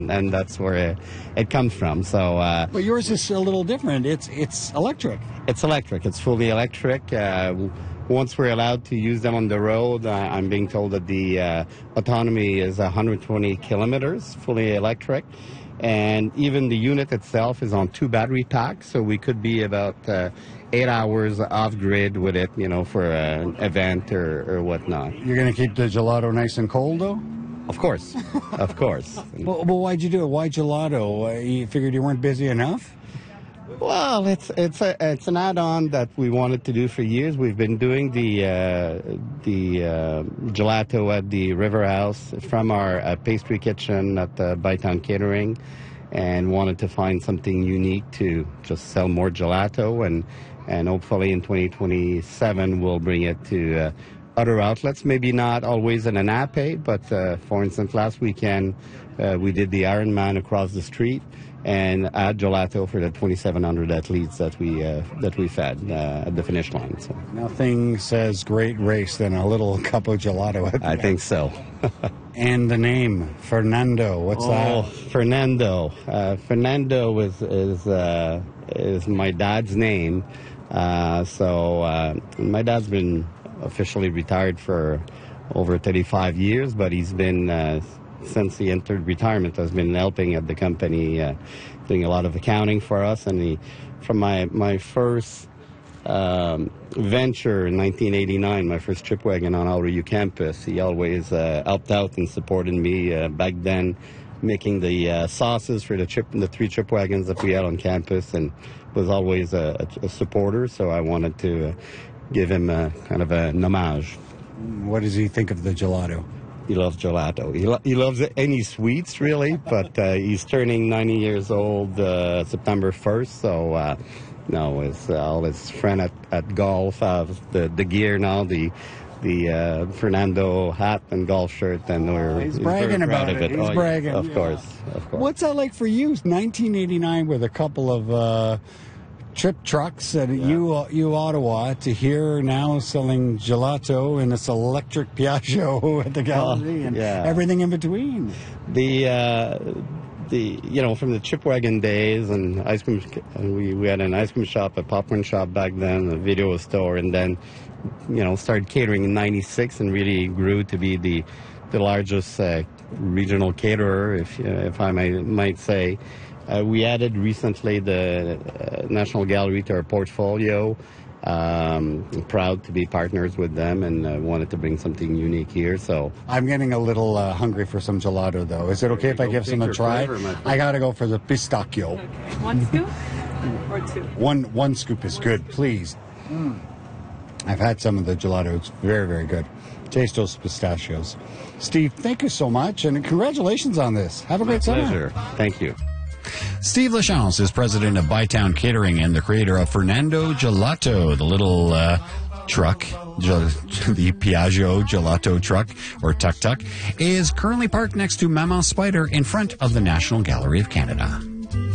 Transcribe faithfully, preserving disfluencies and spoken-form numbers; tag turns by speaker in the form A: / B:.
A: and that's where it, it comes from. So, uh,
B: but yours is a little different. It's it's electric.
A: It's electric. It's fully electric. Uh, once we're allowed to use them on the road, uh, I'm being told that the uh, autonomy is one hundred twenty kilometers, fully electric. And even the unit itself is on two battery packs, so we could be about uh, eight hours off-grid with it, you know, for an event or, or whatnot.
B: You're going to keep the gelato nice and cold, though?
A: Of course, of course.
B: Well, well, why'd you do it? Why gelato? Uh, you figured you weren't busy enough?
A: Well, it's it's a it's an add-on that we wanted to do for years. We've been doing the uh, the uh, gelato at the River House from our uh, pastry kitchen at the Bytown Catering, and wanted to find something unique to just sell more gelato, and and hopefully in twenty twenty-seven we'll bring it to uh, other outlets. Maybe not always in an Nape, but uh, for instance, last weekend uh, we did the Ironman across the street, and add gelato for the twenty-seven hundred athletes that we uh, that we fed uh, at the finish line. So.
B: Nothing says great race than a little cup of gelato.
A: I think so.
B: And the name Fernando, what's
A: oh,
B: that?
A: Fernando. Uh, Fernando is is uh, is my dad's name. Uh, so uh, my dad's been officially retired for over thirty-five years, but he's been uh, since he entered retirement, has been helping at the company, uh, doing a lot of accounting for us. And he, from my my first um, venture in nineteen eighty-nine, my first trip wagon on L R U campus, he always uh, helped out and supported me uh, back then, making the uh, sauces for the trip, the three trip wagons that we had on campus, and was always a, a supporter. So I wanted to uh, give him a, kind of an homage.
B: What does he think of the gelato?
A: He loves gelato. He, lo- he loves any sweets, really, but uh, he's turning ninety years old uh, September first, so uh, no, his, uh, all his friend at, at golf have the, the gear now, the the uh, Fernando hat and golf shirt, and we're
B: he's,
A: he's
B: bragging
A: very proud
B: about
A: of
B: it.
A: it.
B: He's
A: oh,
B: bragging.
A: Yeah, of
B: yeah.
A: course, of course.
B: What's that like for you? nineteen eighty-nine with a couple of uh, trip trucks at yeah. U, U Ottawa to here now selling gelato in this electric Piaggio at the gallery, uh, and
A: yeah.
B: everything in between.
A: The uh, the you know, from the chip wagon days and ice cream, we we had an ice cream shop, a popcorn shop back then, a video store, and then you know started catering in ninety-six and really grew to be the the largest uh, regional caterer, if uh, if I may might say. Uh, we added recently the uh, National Gallery to our portfolio. Um, I'm proud to be partners with them, and uh, wanted to bring something unique here. So
B: I'm getting a little uh, hungry for some gelato, though. Is it okay if I give some a try?
A: Flavor,
B: I gotta go for the pistachio.
C: Okay, one scoop or two?
B: One one scoop is good, please. Mm. I've had some of the gelato. It's very, very good. Taste those pistachios. Steve, thank you so much, and congratulations on this. Have a
A: My
B: great
A: pleasure.
B: summer.
A: Thank you.
D: Steve Lachance is president of Bytown Catering and the creator of Fernando Gelato, the little uh, truck, the Piaggio Gelato truck, or tuk-tuk, is currently parked next to Maman Spider in front of the National Gallery of Canada.